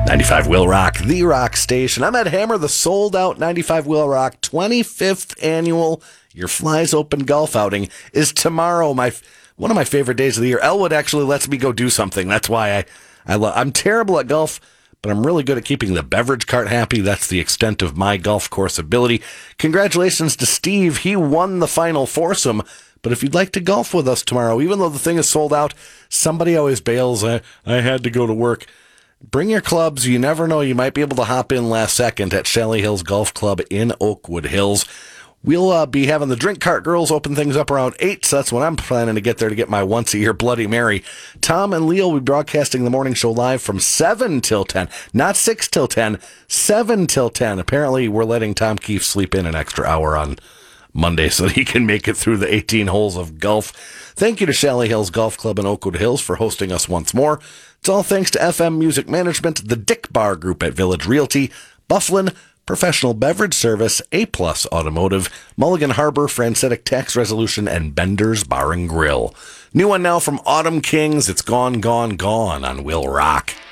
95 Will Rock, the rock station. I'm Ed Hammer, the sold-out 95 Will Rock 25th annual Your Flies Open golf outing is tomorrow. One of my favorite days of the year. Elwood actually lets me go do something. That's why I'm terrible at golf, but I'm really good at keeping the beverage cart happy. That's the extent of my golf course ability. Congratulations to Steve. He won the final foursome. But if you'd like to golf with us tomorrow, even though the thing is sold out, somebody always bails. I had to go to work. Bring your clubs. You never know. You might be able to hop in last second at Shalley Hills Golf Club in Oakwood Hills. We'll be having the Drink Cart Girls open things up around 8, so that's when I'm planning to get there to get my once-a-year Bloody Mary. Tom and Leo will be broadcasting the morning show live from 7 till 10. Not 6 till 10, 7 till 10. Apparently, we're letting Tom Keefe sleep in an extra hour on Monday so that he can make it through the 18 holes of golf. Thank you to Shalley Hills Golf Club in Oakwood Hills for hosting us once more. It's all thanks to FM Music Management, the Dick Bar Group at Village Realty, Bufflin Professional Beverage Service, A-Plus Automotive, Mulligan Harbor, Francetic Tax Resolution, and Bender's Bar and Grill. New one now from Autumn Kings. It's Gone, Gone, Gone on Will Rock.